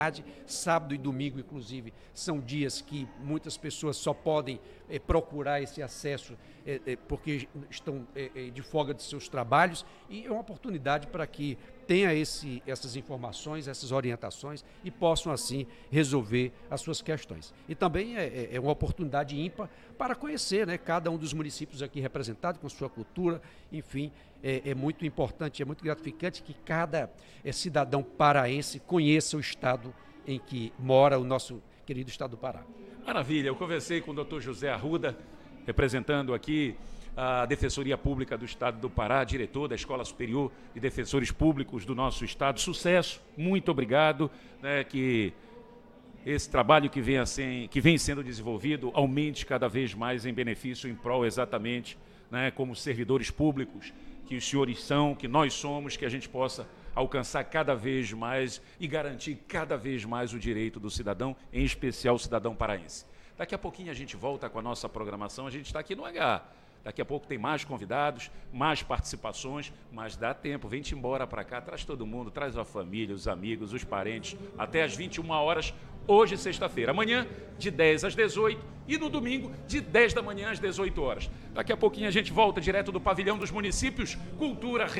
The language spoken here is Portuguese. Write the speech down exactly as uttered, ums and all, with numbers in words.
Sábado e domingo, inclusive, são dias que muitas pessoas só podem é, procurar esse acesso é, é, porque estão é, de folga de seus trabalhos, e é uma oportunidade para que tenha esse, essas informações, essas orientações e possam, assim, resolver as suas questões. E também é, é uma oportunidade ímpar para conhecer, né, cada um dos municípios aqui representados, com sua cultura, enfim, é, é muito importante, é muito gratificante que cada é, cidadão paraense conheça o estado em que mora o nosso querido estado do Pará. Maravilha, eu conversei com o doutor José Arruda, representando aqui a Defensoria Pública do Estado do Pará, diretor da Escola Superior de Defensores Públicos do nosso estado. Sucesso, muito obrigado, né, que esse trabalho que vem, assim, que vem sendo desenvolvido aumente cada vez mais em benefício, em prol exatamente, né, como servidores públicos que os senhores são, que nós somos, que a gente possa alcançar cada vez mais e garantir cada vez mais o direito do cidadão, em especial o cidadão paraense. Daqui a pouquinho a gente volta com a nossa programação, a gente está aqui no H. Daqui a pouco tem mais convidados, mais participações, mas dá tempo, vem-te embora para cá, traz todo mundo, traz a família, os amigos, os parentes, até às vinte e uma horas, hoje, sexta-feira. Amanhã, de dez às dezoito e no domingo, de dez da manhã às dezoito horas. Daqui a pouquinho a gente volta direto do Pavilhão dos Municípios, Cultura,